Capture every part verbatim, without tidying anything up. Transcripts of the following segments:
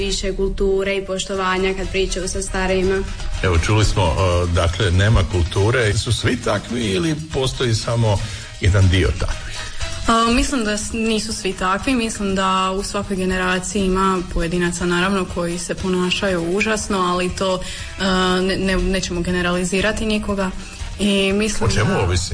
više kulture i poštovanja kad pričaju sa starijima. Evo, čuli smo, uh, dakle, nema kulture. Su svi takvi ili postoji samo jedan dio takvih? Uh, mislim da nisu svi takvi. Mislim da u svakoj generaciji ima pojedinaca, naravno, koji se ponašaju užasno, ali to uh, ne, ne, nećemo generalizirati nikoga. I mislim o čemu da, ovisi?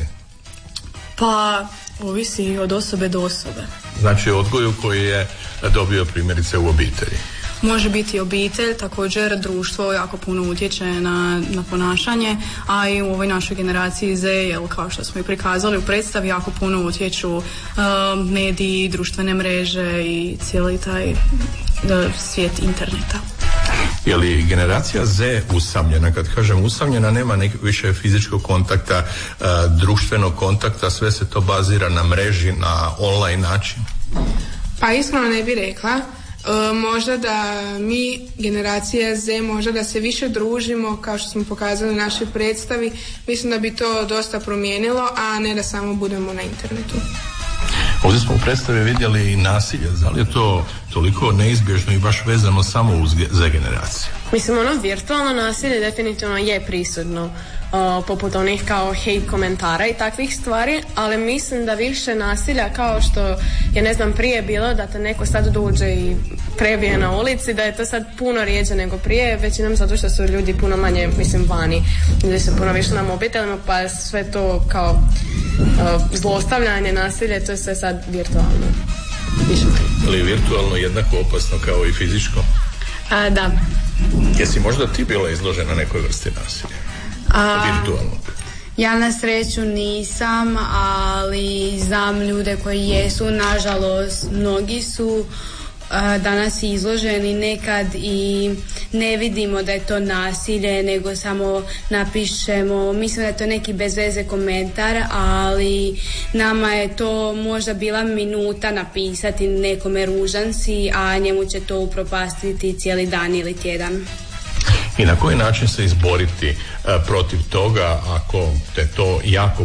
Pa, ovisi od osobe do osobe. Znači, odgoju koji je dobio primjerice u obitelji. Može biti obitelj, također društvo jako puno utječe na, na ponašanje, a i u ovoj našoj generaciji Z, jel, kao što smo i prikazali u predstavi, jako puno utječu uh, mediji, društvene mreže i cijeli taj uh, svijet interneta. Je li generacija Z usamljena? Kad kažem usamljena, nema nek- više fizičkog kontakta, uh, društvenog kontakta, sve se to bazira na mreži, na online način? Pa iskreno ne bih rekla. E, možda da mi, generacija Z, možda da se više družimo, kao što smo pokazali u našoj predstavi, mislim da bi to dosta promijenilo, a ne da samo budemo na internetu. Ovdje smo u predstavi vidjeli i nasilje. Da li je to toliko neizbježno i baš vezano samo uz Z generaciju? Mislim, ono virtualno nasilje definitivno je prisutno, uh, poput onih kao hate komentara i takvih stvari, ali mislim da više nasilja, kao što je, ne znam, prije bilo da te neko sad dođe i prebije na ulici, da je to sad puno rijeđe nego prije, većinom zato što su ljudi puno manje, mislim, vani, ljudi su puno više na mobitelima, pa sve to kao uh, zlostavljanje, nasilje, to je sve sad virtualno. Ali je virtualno jednako opasno kao i fizičko? A, da. Jesi možda ti bila izložena nekoj vrsti nasilja? A, virtualno? Ja na sreću nisam, ali znam ljude koji jesu, nažalost, mnogi su a, danas izloženi nekad i ne vidimo da je to nasilje, nego samo napišemo, mislim da je to neki bezveze komentar, ali nama je to možda bila minuta napisati nekome ružan si, a njemu će to upropastiti cijeli dan ili tjedan. I na koji način se izboriti uh, protiv toga ako te to jako